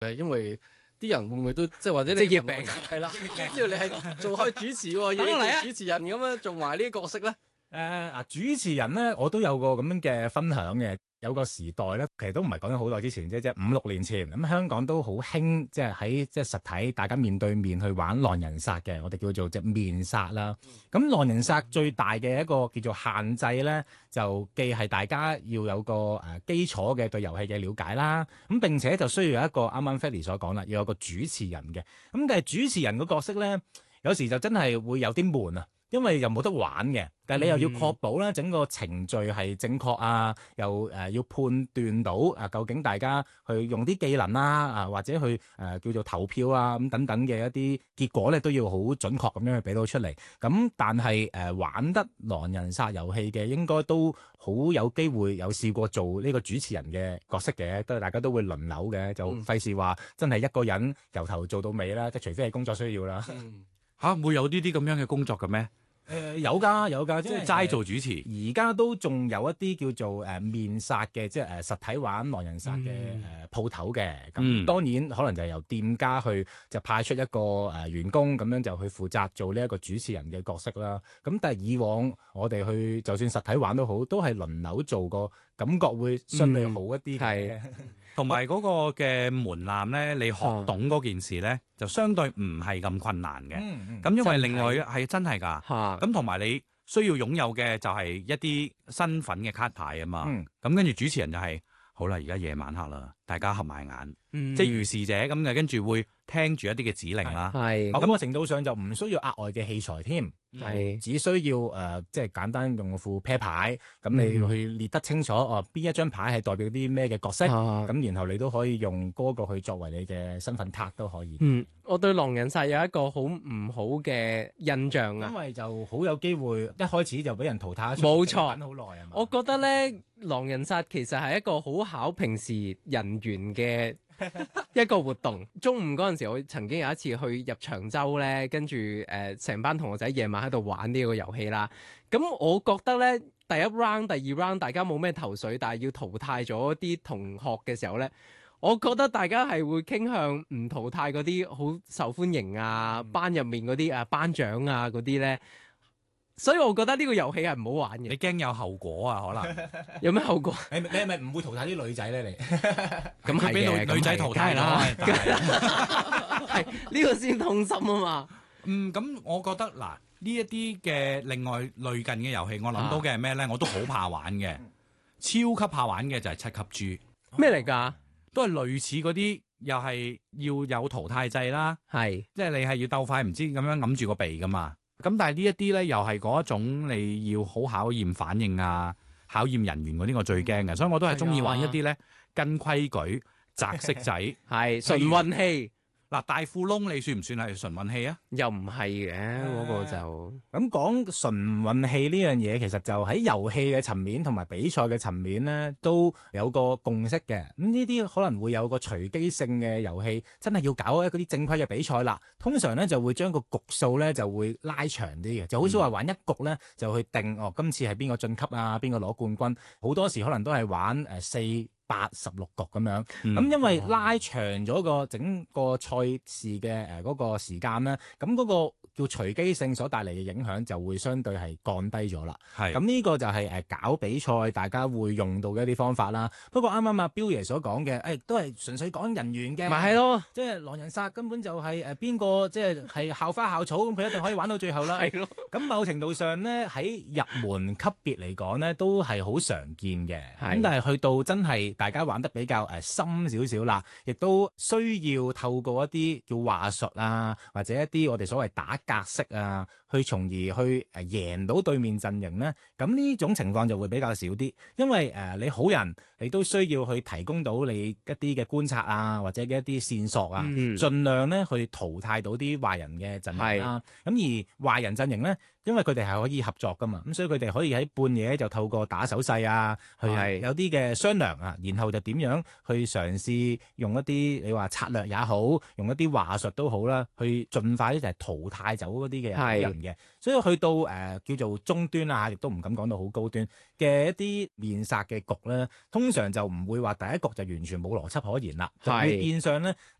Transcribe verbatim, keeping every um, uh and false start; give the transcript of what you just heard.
誒，因為啲人會唔會都即係或者你職業病係啦，只要你係做開主持喎，要做主持人咁樣做埋呢啲角色咧。 誒啊，主持人咧，我都有個咁樣嘅分享嘅。有個時代咧，其實都唔係講緊好耐之前啫，即係五六年前咁，香港都好興，即係喺即係實體大家面對面去玩狼人殺嘅，我哋叫做隻面殺啦。咁狼人殺最大嘅一個叫做限制咧，就既係大家要有個誒基礎嘅對遊戲嘅了解啦，咁並且就需要有一個啱啱 Freddy 所講啦，要有個主持人嘅。咁但係主持人個角色咧，有時就真係會有啲悶啊。因為又冇得玩嘅，但係你又要確保咧整個程序係正確啊，又誒、呃、要判斷到啊究竟大家去用啲技能啦啊，或者去誒、呃、叫做投票啊咁等等嘅一啲結果咧都要好準確咁樣去俾到出嚟。咁但係誒、呃、玩得狼人殺遊戲嘅應該都好有機會有試過做呢個主持人嘅角色嘅，都大家都會輪流嘅，就費事話真係一個人由頭做到尾啦，即係除非係工作需要啦。 嗯嚇會有呢啲咁樣嘅工作嘅咩？ 誒、呃、有㗎有㗎， 即係齋做主持。 而家都仲有一啲叫做誒、呃、面殺嘅，即係誒、呃、實體玩狼人殺嘅誒鋪頭嘅。咁、 嗯、 當然可能就係由店家去就派出一個誒、呃、員工咁樣就去負責做呢一個主持人嘅角色啦。咁但係以往我哋去就算實體玩都好，都係輪流做，個感覺會相對好一啲嘅。 嗯同埋嗰個嘅門檻咧，你學懂嗰件事咧，就相對唔係咁困難嘅。咁、嗯嗯、因為另外係真係㗎。咁同埋你需要擁有嘅就係一啲身份嘅卡牌啊嘛。咁、嗯、跟住主持人就係、是、好啦，而家夜晚黑啦，大家合埋眼，嗯、即係如是者咁嘅，跟住會聽住一啲嘅指令啦。 係咁個程度上就唔需要額外嘅器材添。係，只需要誒、呃，即係簡單用副啤牌，咁你去列得清楚哦，邊一張牌係代表啲咩嘅角色，咁、啊、然後你都可以用嗰個去作為你嘅身份卡都可以。 嗯，我對狼人殺有一個好唔好嘅印象啊， 因為就好有機會一開始就俾人淘汰。 冇錯， 玩好耐啊嘛。 我覺得咧，狼人殺其實係一個好考平時人緣嘅一個活動。中午嗰陣時，我曾經有一次去入長洲咧，跟住誒成班同學仔夜晚喺度玩呢個遊戲啦。咁我覺得咧，第一 round、第二 round 大家冇咩頭緒，但係要淘汰咗啲同學嘅時候咧，我覺得大家係會傾向唔淘汰嗰啲好受歡迎啊，嗯、班入面嗰啲啊班長啊嗰啲咧。所以我覺得呢個遊戲係唔好玩嘅。 你驚有後果啊？可能有咩後果？ 你你係咪唔會淘汰啲女仔咧？你咁係嘅， 女仔淘汰啦。 係呢個先痛心啊嘛。 嗯，咁我覺得嗱，呢一啲嘅另外類近嘅遊戲，我諗到嘅係咩咧？我都好怕玩嘅，超級怕玩嘅就係七級豬。 咩嚟㗎？ 都係類似嗰啲，又係要有淘汰制啦。係，即係你係要鬥快，唔知咁樣揞住個鼻㗎嘛。咁但係呢一啲咧，又係嗰一種你要好考驗反應啊，考驗人緣嗰啲，我最驚嘅，所以我都係中意玩一啲咧跟規矩、擲色仔， 係純運氣。 嗱，大富翁你算唔算係純運氣啊？ 又唔係嘅，嗰個就咁講純運氣呢樣嘢，其實就喺遊戲嘅層面同埋比賽嘅層面咧，都有個共識嘅。咁呢啲可能會有個隨機性嘅遊戲，真係要搞一啲正規嘅比賽啦。通常咧就會將個局數咧就會拉長啲嘅，就好少話玩一局咧就去定哦，今次係邊個晉級啊，邊個攞冠軍。好多時可能都係玩誒四八十六局咁樣，咁、嗯、因為拉長咗個整個賽事嘅誒嗰個時間咧，咁嗰個叫隨機性所帶嚟嘅影響就會相對係降低咗啦。係，咁呢個就係誒搞比賽大家會用到嘅一啲方法啦。不過啱啱阿彪爺所講嘅，誒、哎、都係純粹講人緣嘅， 咪係咯， 即係狼人殺根本就係誒邊個即係係校花校草咁，佢一定可以玩到最後啦。係咯，咁某程度上咧喺入門級別嚟講咧，都係好常見嘅。咁但係去到真係大家玩得比較誒深少少啦，亦都需要透過一啲叫話術啊，或者一啲我哋所謂打格式啊，去從而去誒贏到對面陣營咧。咁呢種情況就會比較少啲，因為誒你好人，你都需要去提供到你一啲嘅觀察啊，或者嘅一啲線索啊，嗯、盡量咧去淘汰到啲壞人嘅陣營啦。咁而壞人陣營咧，因為佢哋係可以合作噶嘛，咁所以佢哋可以喺半夜就透過打手勢啊，去有啲嘅商量啊， 然後就點樣去嘗試用一啲你話策略也好，用一啲話術都好啦，去盡快咧就係淘汰走嗰啲嘅人嘅。所以去到誒、呃、叫做中端啊，亦都唔敢講到好高端嘅一啲面殺嘅局咧，通常就唔會話第一局就完全冇邏輯可言啦，就會變相咧